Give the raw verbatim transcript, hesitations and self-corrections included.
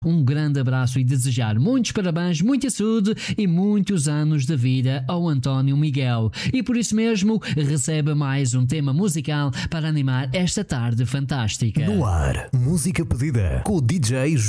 Um grande abraço e desejar muitos parabéns, muita saúde e muitos anos de vida ao António Miguel. E por isso mesmo, receba mais um tema musical para animar esta tarde fantástica. No ar, música pedida com o D J